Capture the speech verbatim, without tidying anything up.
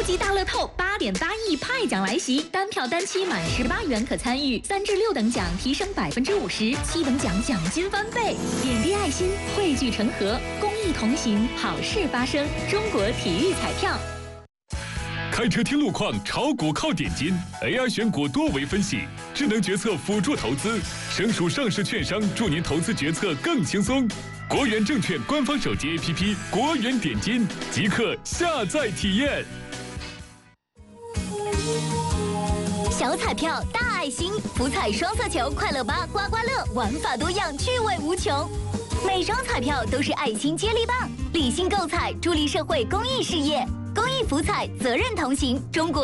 级大乐透八点八亿派奖来袭，单票单期满十八元可参与，三至六等奖提升百分之五十，七等奖奖金翻倍。点滴爱心，汇聚成河，公益同行，好事发生。中国体育彩票。 开车听路况，炒股靠点金 ，A I 选股多维分析，智能决策辅助投资，省属上市券商助您投资决策更轻松。国元证券官方手机 A P P 国元点金，即刻下载体验。 小彩票大爱心，福彩双色球，快乐八刮刮乐，玩法多样，趣味无穷。每张彩票都是爱心接力棒，理性购彩，助力社会公益事业。公益福彩，责任同行，中国。